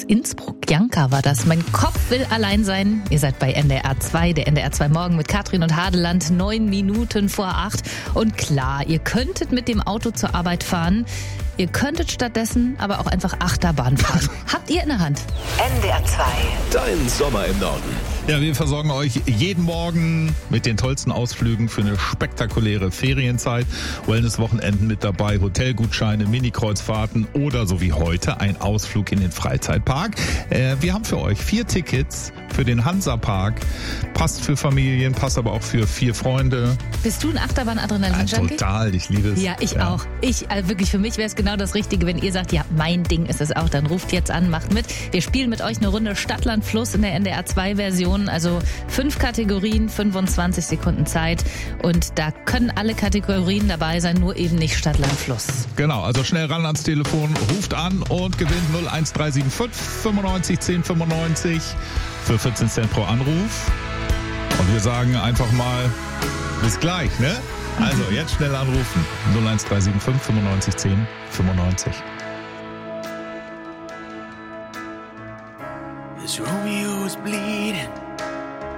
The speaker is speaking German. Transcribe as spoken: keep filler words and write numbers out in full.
Innsbruck. Janka war das. Mein Kopf will allein sein. Ihr seid bei N D R zwei, der N D R zwei Morgen mit Katrin und Hadeland, neun Minuten vor acht. Und klar, ihr könntet mit dem Auto zur Arbeit fahren. Ihr könntet stattdessen aber auch einfach Achterbahn fahren. Habt ihr in der Hand. N D R zwei. Dein Sommer im Norden. Ja, wir versorgen euch jeden Morgen mit den tollsten Ausflügen für eine spektakuläre Ferienzeit. Wellness-Wochenenden mit dabei, Hotelgutscheine, Mini-Kreuzfahrten oder so wie heute ein Ausflug in den Freizeitpark. Äh, wir haben für euch vier Tickets für den Hansa-Park. Passt für Familien, passt aber auch für vier Freunde. Bist du ein Achterbahn-Adrenalin-Junkie? Ja, total, ich liebe es. Ja, ich ja. auch. Ich, also wirklich, für mich wäre es genau das Richtige, wenn ihr sagt, ja, mein Ding ist es auch, dann ruft jetzt an, macht mit. Wir spielen mit euch eine Runde Stadtland Fluss in der N D R zwei Version. Also fünf Kategorien, fünfundzwanzig Sekunden Zeit. Und da können alle Kategorien dabei sein, nur eben nicht Stadtland Fluss. Genau, also schnell ran ans Telefon, ruft an und gewinnt null eins drei sieben fünf fünfundneunzig zehn fünfundneunzig für vierzehn Cent pro Anruf. Und wir sagen einfach mal bis gleich, ne? Also jetzt schnell anrufen. null eins drei sieben fünf fünfundneunzig zehn fünfundneunzig. As Romeo was bleeding